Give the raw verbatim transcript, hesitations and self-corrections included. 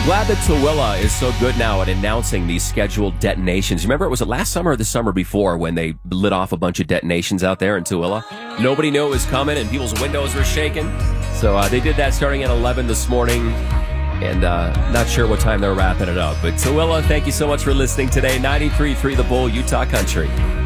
I'm glad that Tooele is so good now at announcing these scheduled detonations. Remember, it was it last summer or the summer before when they lit off a bunch of detonations out there in Tooele? Nobody knew it was coming and people's windows were shaking. So uh, they did that starting at eleven this morning, and uh, not sure what time they're wrapping it up. But Tooele, thank you so much for listening today. ninety-three point three The Bull, Utah Country.